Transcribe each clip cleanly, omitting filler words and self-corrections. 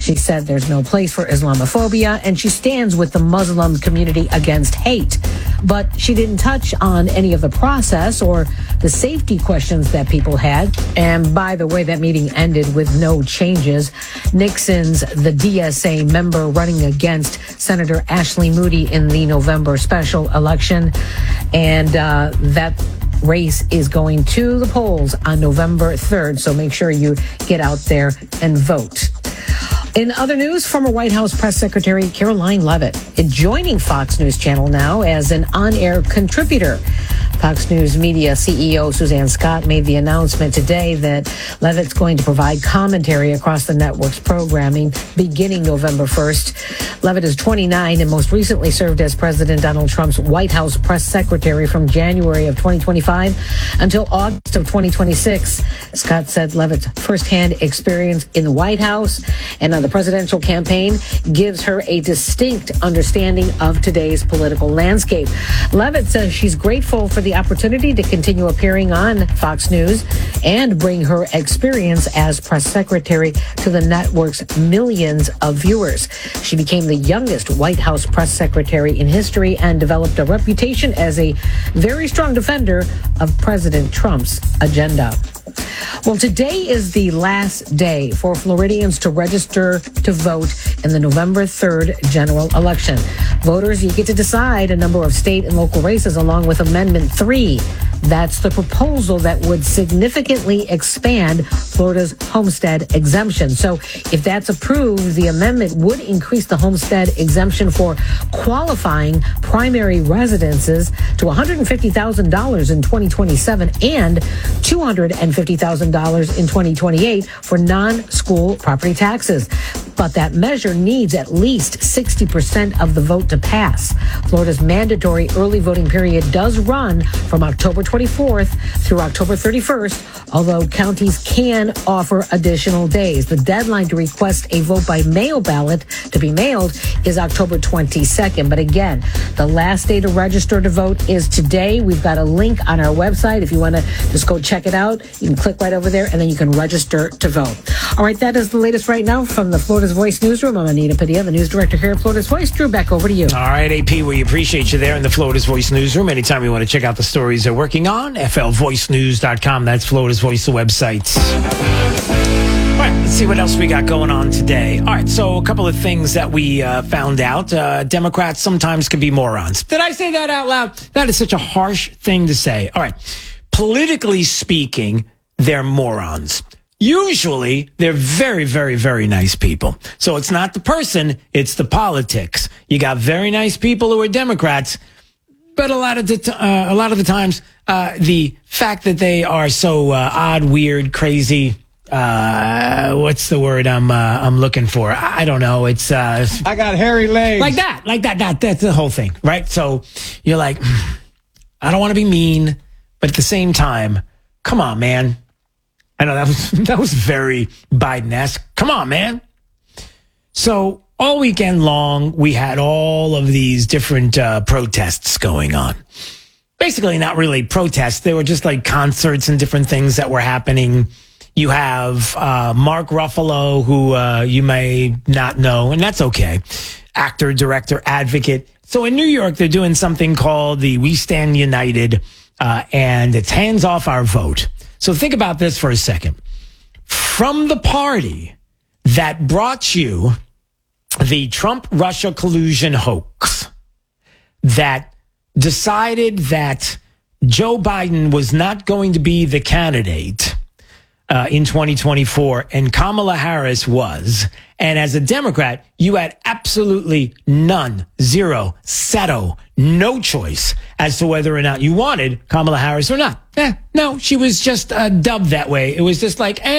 She said there's no place for Islamophobia, and she stands with the Muslim community against hate. But she didn't touch on any of the process or the safety questions that people had. And by the way, that meeting ended with no changes. Nixon's the DSA member running against Senator Ashley Moody in the November special election. And that race is going to the polls on November 3rd. So make sure you get out there and vote. In other news, former White House Press Secretary Karoline Leavitt is joining Fox News Channel now as an on-air contributor. Fox News Media CEO Suzanne Scott made the announcement today that Leavitt's going to provide commentary across the network's programming beginning November 1st. Leavitt is 29 and most recently served as President Donald Trump's White House Press Secretary from January of 2025 until August of 2026. Scott said Leavitt's firsthand experience in the White House and on the presidential campaign gives her a distinct understanding of today's political landscape. Leavitt says she's grateful for the opportunity to continue appearing on Fox News and bring her experience as press secretary to the network's millions of viewers. She became the youngest White House press secretary in history and developed a reputation as a very strong defender of President Trump's agenda. Well, today is the last day for Floridians to register to vote in the November 3rd general election. Voters, you get to decide a number of state and local races along with Amendment 3. That's the proposal that would significantly expand Florida's homestead exemption. So if that's approved, the amendment would increase the homestead exemption for qualifying primary residences to $150,000 in 2027 and $250,000 in 2028 for non-school property taxes. But that measure needs at least 60% of the vote to pass. Florida's mandatory early voting period does run from October 24th through October 31st, although counties can offer additional days. The deadline to request a vote by mail ballot to be mailed is October 22nd. But again, the last day to register to vote is today. We've got a link on our website. If you want to just go check it out, you can click right over there and then you can register to vote. All right, that is the latest right now from the Florida's Voice newsroom. I'm Anita Padilla, the news director here at Florida's Voice. Drew, back over to you. All right, AP, we appreciate you there in the Florida's Voice newsroom. Anytime you want to check out the stories they're working on, flvoicenews.com. That's Florida's Voice, the website. All right, let's see what else we got going on today. All right, so a couple of things that we found out. Democrats sometimes can be morons. Did I say that out loud? That is such a harsh thing to say. All right, politically speaking, they're morons. Usually, they're very, very, very nice people. So it's not the person, it's the politics. You got very nice people who are Democrats, but a lot of the times, the fact that they are so odd, weird, crazy. What's the word I'm looking for? I don't know. It's I got hairy legs. Like that. That's the whole thing, right? So you're like, I don't want to be mean, but at the same time, come on, man. I know that was very Biden-esque. Come on, man. So all weekend long, we had all of these different protests going on. Basically, not really protests. They were just like concerts and different things that were happening. You have Mark Ruffalo, who you may not know, and that's okay. Actor, director, advocate. So in New York, they're doing something called the We Stand United, and it's Hands Off Our Vote. So think about this for a second. From the party that brought you the Trump-Russia collusion hoax, that decided that Joe Biden was not going to be the candidate in 2024 and Kamala Harris was, and as a Democrat, you had absolutely none, zero, zero, no choice as to whether or not you wanted Kamala Harris or not. No, she was just dubbed that way. It was just like,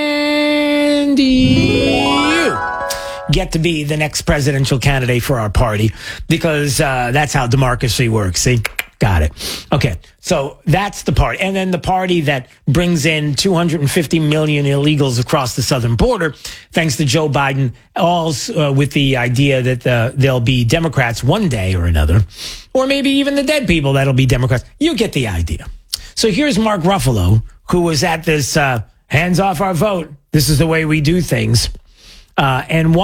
and you get to be the next presidential candidate for our party because that's how democracy works. See? Got it. Okay. So that's the party. And then the party that brings in 250 million illegals across the southern border, thanks to Joe Biden, all with the idea that there'll be Democrats one day or another, or maybe even the dead people that'll be Democrats. You get the idea. So here's Mark Ruffalo, who was at this hands off our vote. This is the way we do things. And